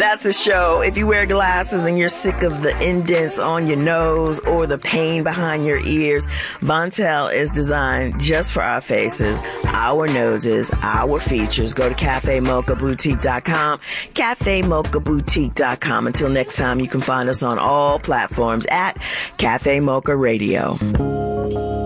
That's a show. If you wear glasses and you're sick of the indents on your nose or the pain behind your ears, Vontel is designed just for our faces, our noses, our features. Go to CafeMochaBoutique.com, CafeMochaBoutique.com. Until next time, you can find us on all platforms at Cafe Mocha Radio.